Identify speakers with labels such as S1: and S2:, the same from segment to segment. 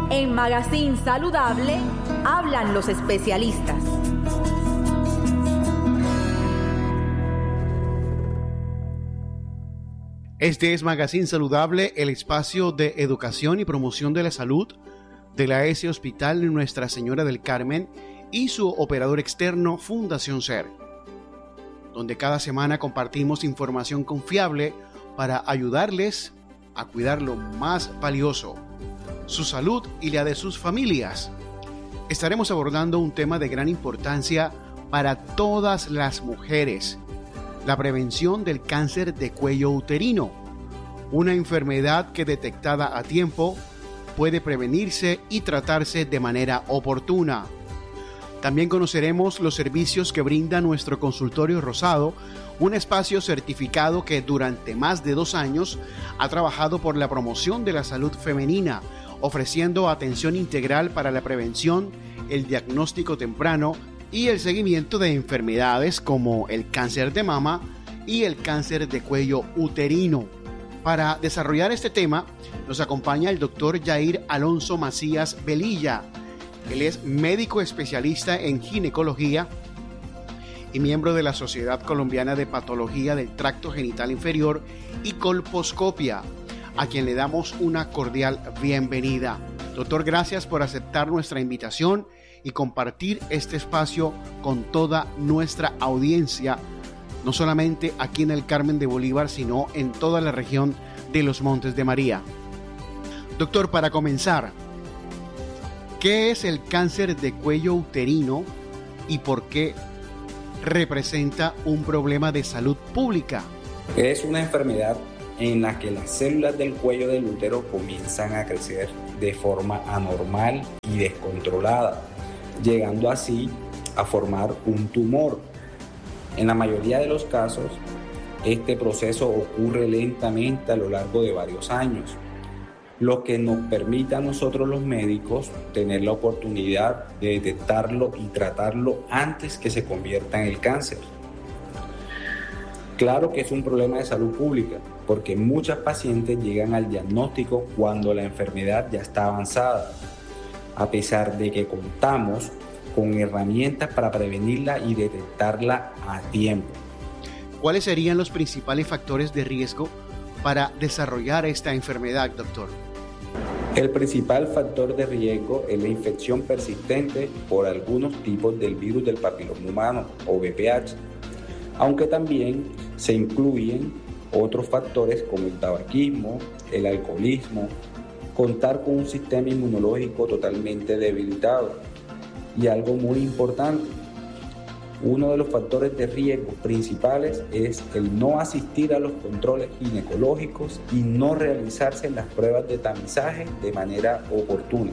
S1: En Magazine Saludable hablan los especialistas.
S2: Este es Magazine Saludable, el espacio de educación y promoción de la salud de la ES Hospital Nuestra Señora del Carmen y su operador externo Fundación SER, donde cada semana compartimos información confiable para ayudarles a cuidar lo más valioso, su salud y la de sus familias. Estaremos abordando un tema de gran importancia para todas las mujeres: la prevención del cáncer de cuello uterino, una enfermedad que detectada a tiempo puede prevenirse y tratarse de manera oportuna. También conoceremos los servicios que brinda nuestro consultorio Rosado, un espacio certificado que durante más de 2 años ha trabajado por la promoción de la salud femenina, ofreciendo atención integral para la prevención, el diagnóstico temprano y el seguimiento de enfermedades como el cáncer de mama y el cáncer de cuello uterino. Para desarrollar este tema nos acompaña el doctor Yair Alonso Macías Velilla. Él es médico especialista en ginecología y miembro de la Sociedad Colombiana de Patología del Tracto Genital Inferior y Colposcopia, a quien le damos una cordial bienvenida. Doctor, gracias por aceptar nuestra invitación y compartir este espacio con toda nuestra audiencia, no solamente aquí en el Carmen de Bolívar, sino en toda la región de los Montes de María. Doctor, para comenzar, ¿qué es el cáncer de cuello uterino y por qué representa un problema de salud pública?
S3: Es una enfermedad en la que las células del cuello del útero comienzan a crecer de forma anormal y descontrolada, llegando así a formar un tumor. En la mayoría de los casos, este proceso ocurre lentamente a lo largo de varios años, lo que nos permite a nosotros los médicos tener la oportunidad de detectarlo y tratarlo antes que se convierta en el cáncer. Claro que es un problema de salud pública, porque muchas pacientes llegan al diagnóstico cuando la enfermedad ya está avanzada, a pesar de que contamos con herramientas para prevenirla y detectarla a tiempo.
S2: ¿Cuáles serían los principales factores de riesgo para desarrollar esta enfermedad, doctor?
S3: El principal factor de riesgo es la infección persistente por algunos tipos del virus del papiloma humano o VPH, aunque también se incluyen otros factores como el tabaquismo, el alcoholismo, contar con un sistema inmunológico totalmente debilitado y algo muy importante. Uno de los factores de riesgo principales es el no asistir a los controles ginecológicos y no realizarse las pruebas de tamizaje de manera oportuna.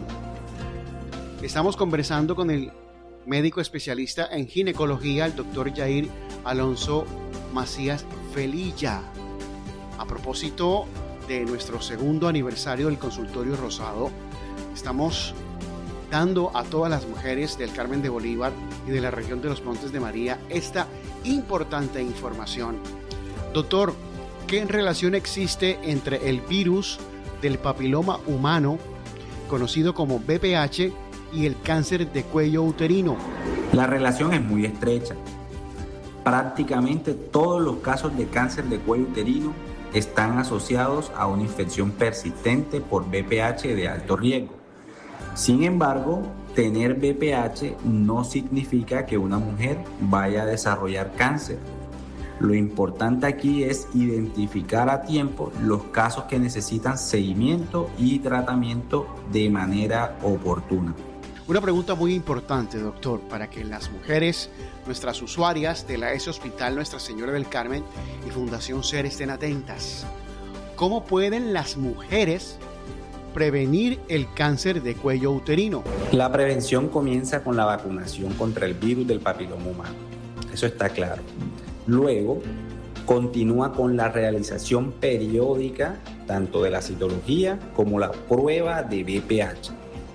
S2: Estamos conversando con el médico especialista en ginecología, el doctor Yair Alonso Macías Velilla. A propósito de nuestro 2º aniversario del consultorio Rosado, estamos dando a todas las mujeres del Carmen de Bolívar y de la región de los Montes de María esta importante información. Doctor, ¿qué relación existe entre el virus del papiloma humano, conocido como VPH, y el cáncer de cuello uterino?
S3: La relación es muy estrecha. Prácticamente todos los casos de cáncer de cuello uterino están asociados a una infección persistente por VPH de alto riesgo. Sin embargo, tener VPH no significa que una mujer vaya a desarrollar cáncer. Lo importante aquí es identificar a tiempo los casos que necesitan seguimiento y tratamiento de manera oportuna.
S2: Una pregunta muy importante, doctor, para que las mujeres, nuestras usuarias de la ES Hospital Nuestra Señora del Carmen y Fundación SER estén atentas. ¿Cómo pueden las mujeres prevenir el cáncer de cuello uterino?
S3: La prevención comienza con la vacunación contra el virus del papiloma humano. Eso está claro. Luego, continúa con la realización periódica tanto de la citología como la prueba de VPH.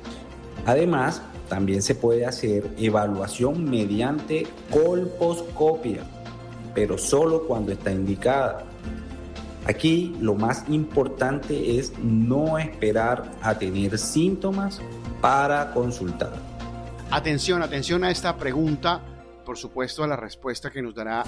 S3: Además, también se puede hacer evaluación mediante colposcopia, pero solo cuando está indicada. Aquí lo más importante es no esperar a tener síntomas para consultar.
S2: Atención a esta pregunta, por supuesto a la respuesta que nos dará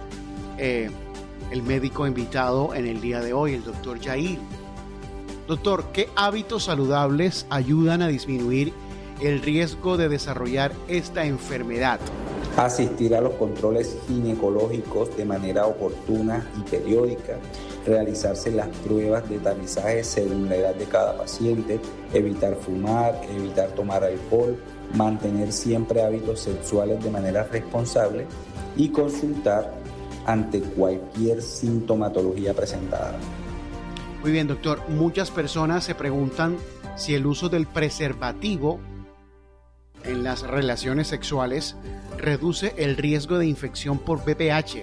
S2: el médico invitado en el día de hoy, el doctor Yair. Doctor, ¿qué hábitos saludables ayudan a disminuir el riesgo de desarrollar esta enfermedad?
S3: Asistir a los controles ginecológicos de manera oportuna y periódica, realizarse las pruebas de tamizaje según la edad de cada paciente, evitar fumar, evitar tomar alcohol, mantener siempre hábitos sexuales de manera responsable y consultar ante cualquier sintomatología presentada.
S2: Muy bien, doctor. Muchas personas se preguntan si el uso del preservativo en las relaciones sexuales reduce el riesgo de infección por VPH.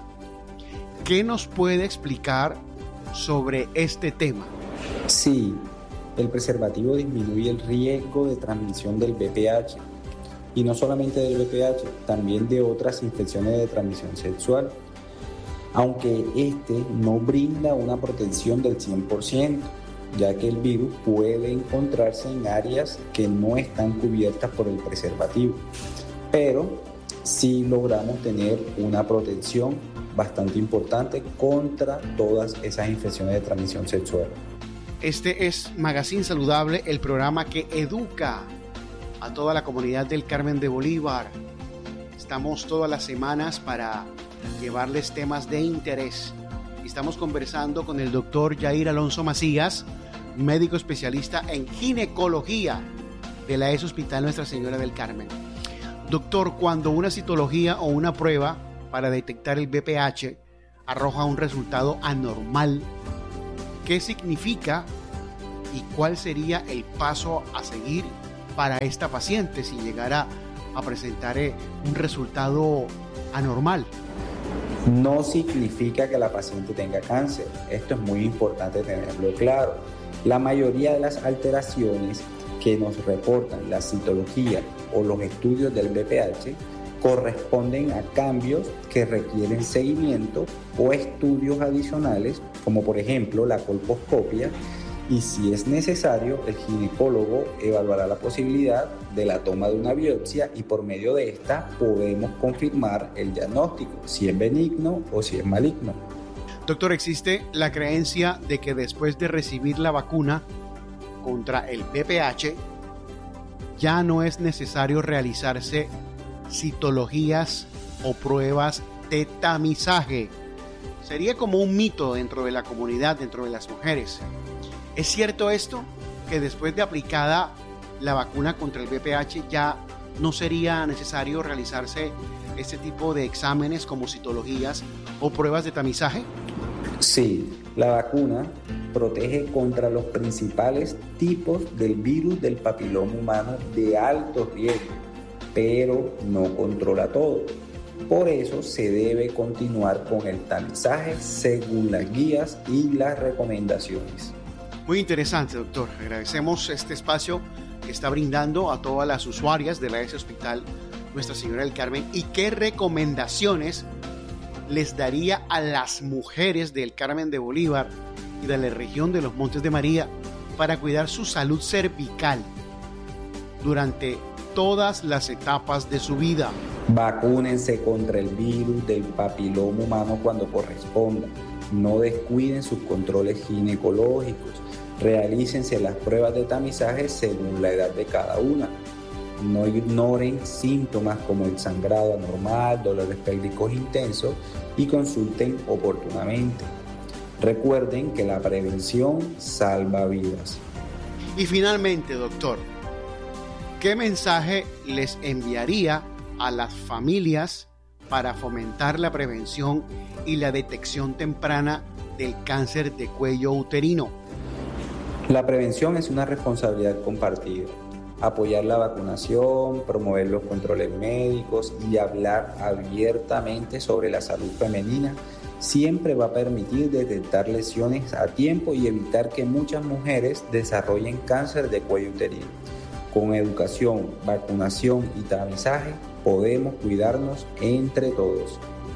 S2: ¿Qué nos puede explicar sobre este tema?
S3: Sí, el preservativo disminuye el riesgo de transmisión del VPH y no solamente del VPH, también de otras infecciones de transmisión sexual, aunque este no brinda una protección del 100%, ya que el virus puede encontrarse en áreas que no están cubiertas por el preservativo, pero sí logramos tener una protección bastante importante contra todas esas infecciones de transmisión sexual.
S2: Este es Magazine Saludable, el programa que educa a toda la comunidad del Carmen de Bolívar. Estamos todas las semanas para llevarles temas de interés. Estamos conversando con el doctor Yair Alonso Macías, médico especialista en ginecología de la ESO Hospital Nuestra Señora del Carmen. Doctor, cuando una citología o una prueba para detectar el VPH arroja un resultado anormal, ¿qué significa y cuál sería el paso a seguir para esta paciente si llegara a presentar un resultado anormal?
S3: No significa que la paciente tenga cáncer. Esto es muy importante tenerlo claro. La mayoría de las alteraciones que nos reportan la citología o los estudios del VPH corresponden a cambios que requieren seguimiento o estudios adicionales, como por ejemplo la colposcopia, y si es necesario, el ginecólogo evaluará la posibilidad de la toma de una biopsia y por medio de esta podemos confirmar el diagnóstico, si es benigno o si es maligno.
S2: Doctor, existe la creencia de que después de recibir la vacuna contra el VPH ya no es necesario realizarse citologías o pruebas de tamizaje. Sería como un mito dentro de la comunidad, dentro de las mujeres. ¿Es cierto esto? Que después de aplicada la vacuna contra el VPH ya no sería necesario realizarse este tipo de exámenes como citologías o pruebas de tamizaje.
S3: Sí, la vacuna protege contra los principales tipos del virus del papiloma humano de alto riesgo, pero no controla todo. Por eso se debe continuar con el tamizaje según las guías y las recomendaciones.
S2: Muy interesante, doctor. Agradecemos este espacio que está brindando a todas las usuarias de la ESO Hospital Nuestra Señora del Carmen. ¿Y qué recomendaciones les daría a las mujeres del Carmen de Bolívar y de la región de los Montes de María para cuidar su salud cervical durante todas las etapas de su vida?
S3: Vacúnense contra el virus del papiloma humano cuando corresponda. No descuiden sus controles ginecológicos. Realícense las pruebas de tamizaje según la edad de cada una. No ignoren síntomas como el sangrado anormal, dolores pélvicos intensos y consulten oportunamente. Recuerden que la prevención salva vidas.
S2: Y finalmente, doctor, ¿qué mensaje les enviaría a las familias para fomentar la prevención y la detección temprana del cáncer de cuello uterino?
S3: La prevención es una responsabilidad compartida. Apoyar la vacunación, promover los controles médicos y hablar abiertamente sobre la salud femenina siempre va a permitir detectar lesiones a tiempo y evitar que muchas mujeres desarrollen cáncer de cuello uterino. Con educación, vacunación y tamizaje podemos cuidarnos entre todos.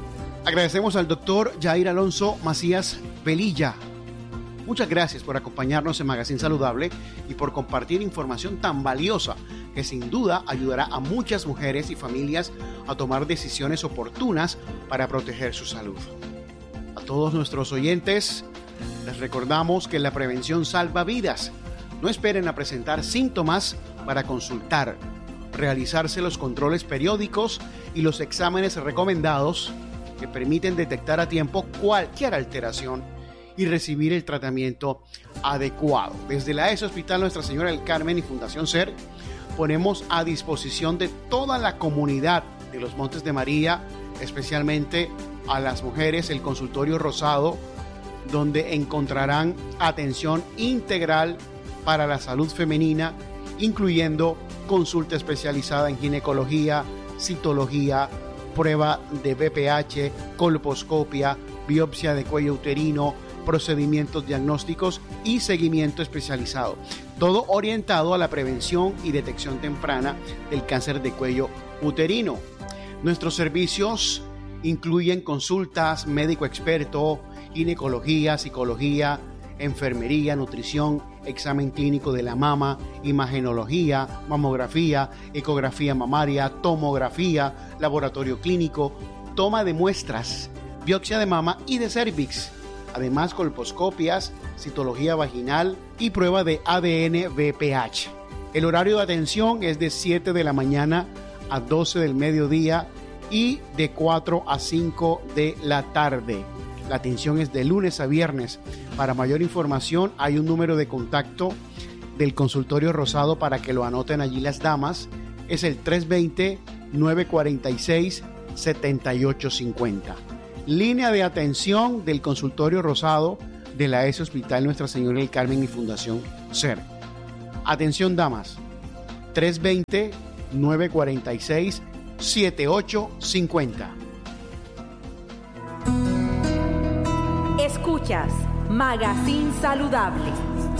S2: Agradecemos al doctor Jair Alonso Macías Velilla. Muchas gracias por acompañarnos en Magazine Saludable y por compartir información tan valiosa que sin duda ayudará a muchas mujeres y familias a tomar decisiones oportunas para proteger su salud. A todos nuestros oyentes, les recordamos que la prevención salva vidas. No esperen a presentar síntomas para consultar, realizarse los controles periódicos y los exámenes recomendados que permiten detectar a tiempo cualquier alteración y recibir el tratamiento adecuado. Desde la AES Hospital Nuestra Señora del Carmen y Fundación SER, ponemos a disposición de toda la comunidad de los Montes de María, especialmente a las mujeres, el consultorio Rosado, donde encontrarán atención integral para la salud femenina, incluyendo consulta especializada en ginecología, citología, prueba de BPH, colposcopia, biopsia de cuello uterino, procedimientos diagnósticos y seguimiento especializado. Todo orientado a la prevención y detección temprana del cáncer de cuello uterino. Nuestros servicios incluyen consultas, médico experto, ginecología, psicología, enfermería, nutrición, examen clínico de la mama, imagenología, mamografía, ecografía mamaria, tomografía, laboratorio clínico, toma de muestras, biopsia de mama y de cervix. Además, colposcopias, citología vaginal y prueba de ADN VPH. El horario de atención es de 7 de la mañana a 12 del mediodía y de 4 a 5 de la tarde. La atención es de lunes a viernes. Para mayor información hay un número de contacto del consultorio Rosado para que lo anoten allí las damas. Es el 320-946-7850. Línea de atención del consultorio Rosado de la AES Hospital Nuestra Señora del Carmen y Fundación SER. Atención damas, 320-946-7850.
S1: Escuchas Magazine Saludable.